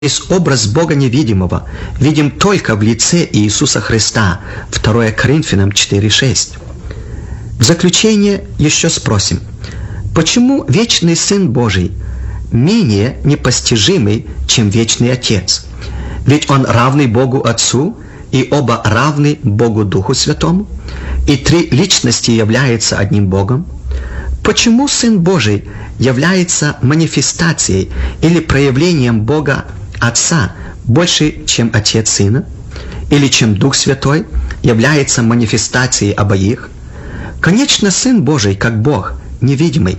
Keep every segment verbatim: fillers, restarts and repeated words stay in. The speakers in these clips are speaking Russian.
есть образ Бога невидимого, видим только в лице Иисуса Христа. второе Коринфянам четыре шесть. В заключение еще спросим, почему вечный Сын Божий менее непостижимый, чем вечный Отец? Ведь Он равный Богу Отцу, и оба равны Богу Духу Святому, и три личности являются одним Богом. Почему Сын Божий является манифестацией или проявлением Бога Отца больше, чем Отец Сына, или чем Дух Святой является манифестацией обоих? Конечно, Сын Божий, как Бог, невидимый.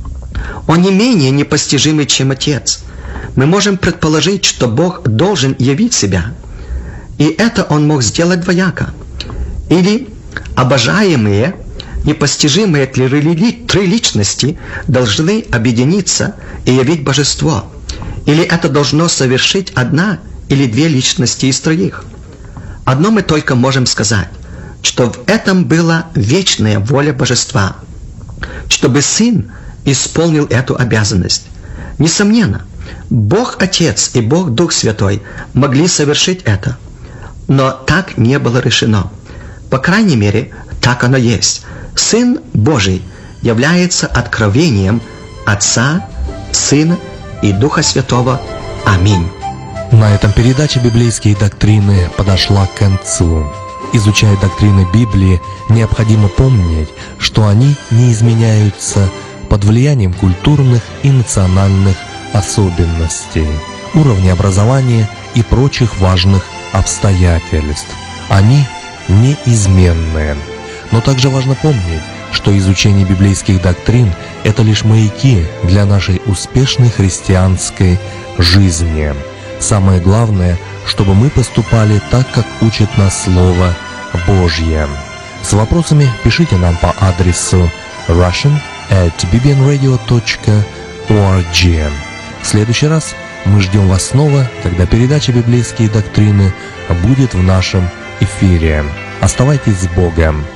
Он не менее непостижимый, чем Отец. Мы можем предположить, что Бог должен явить себя, и это Он мог сделать двояко. Или обожаемые, непостижимые три личности должны объединиться и явить Божество. Или это должно совершить одна или две личности из троих. Одно мы только можем сказать, что в этом была вечная воля Божества, чтобы Сын исполнил эту обязанность. Несомненно, Бог Отец и Бог Дух Святой могли совершить это, но так не было решено. По крайней мере, так оно есть. Сын Божий является откровением Отца, Сына и Духа Святого. Аминь. На этом передача «Библейские доктрины» подошла к концу. Изучая доктрины Библии, необходимо помнить, что они не изменяются под влиянием культурных и национальных особенностей, уровня образования и прочих важных обстоятельств. Они неизменны. Но также важно помнить, что изучение библейских доктрин – это лишь маяки для нашей успешной христианской жизни. Самое главное, чтобы мы поступали так, как учит нас Слово Божье. С вопросами пишите нам по адресу russian at b b n radio dot org. В следующий раз мы ждем вас снова, когда передача «Библейские доктрины» будет в нашем эфире. Оставайтесь с Богом!